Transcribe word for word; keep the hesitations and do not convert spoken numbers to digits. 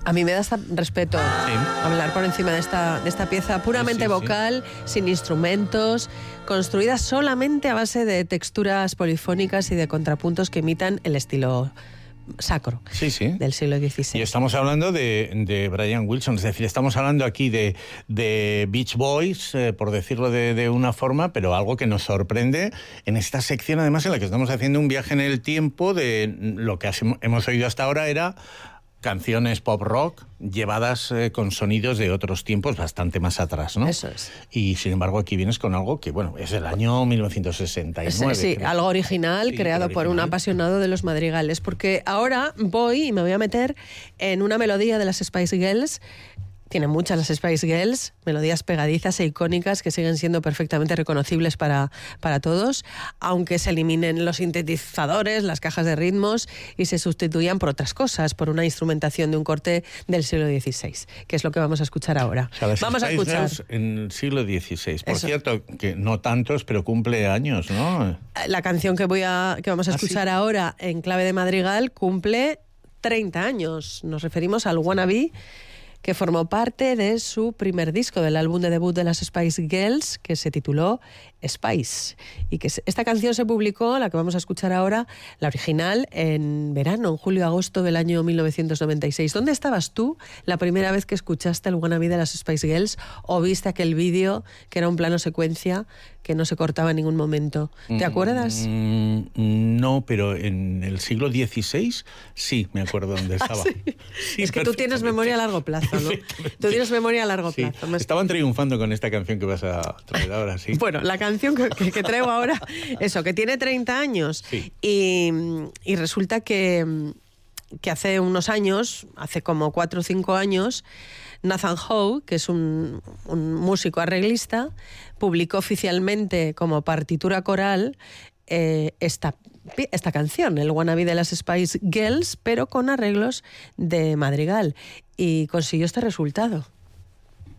A mí me da hasta respeto sí. hablar por encima de esta, de esta pieza puramente sí, sí, vocal, sí. sin instrumentos, construida solamente a base de texturas polifónicas y de contrapuntos que imitan el estilo sacro sí, sí. del siglo dieciséis. Y estamos hablando de, de Brian Wilson, es decir, estamos hablando aquí de, de Beach Boys, eh, por decirlo de, de una forma, pero algo que nos sorprende en esta sección, además, en la que estamos haciendo un viaje en el tiempo de lo que hemos oído hasta ahora era canciones pop rock llevadas eh, con sonidos de otros tiempos bastante más atrás, ¿no? Eso es. Y sin embargo aquí vienes con algo que, bueno, es del año mil novecientos sesenta y nueve. Sí, sí, algo original, sí, creado original. por un apasionado de los madrigales. Porque ahora voy y me voy a meter en una melodía de las Spice Girls. Tienen muchas las Spice Girls, melodías pegadizas e icónicas que siguen siendo perfectamente reconocibles para, para todos, aunque se eliminen los sintetizadores, las cajas de ritmos y se sustituyan por otras cosas, por una instrumentación de un corte del siglo dieciséis, que es lo que vamos a escuchar ahora. O sea, las vamos Spice a escuchar Girls en el siglo dieciséis. Por Eso. cierto, que no tantos, pero cumple años, ¿no? La canción que, voy a, que vamos a escuchar ¿Ah, sí? ahora en clave de madrigal cumple treinta años. Nos referimos al Wannabe, que formó parte de su primer disco, del álbum de debut de las Spice Girls, que se tituló Spice. Y que esta canción se publicó, la que vamos a escuchar ahora, la original, en verano, en julio-agosto del año mil novecientos noventa y seis. ¿Dónde estabas tú la primera vez que escuchaste el Wannabe de las Spice Girls o viste aquel vídeo que era un plano secuencia que no se cortaba en ningún momento? ¿Te acuerdas? Mm, no, pero en el siglo dieciséis sí me acuerdo dónde estaba. ¿Ah, sí? Sí, es que tú tienes memoria a largo plazo, ¿no? Tú tienes memoria a largo sí. plazo. Estaban triunfando con esta canción que vas a traer ahora, sí. Bueno, la canción que, que, que traigo ahora, eso, que tiene treinta años sí. y, y resulta que, que hace unos años, hace como cuatro o cinco años, Nathan Howe, que es un, un músico arreglista, publicó oficialmente como partitura coral eh, esta, esta canción, el Wannabe de las Spice Girls, pero con arreglos de madrigal, y consiguió este resultado.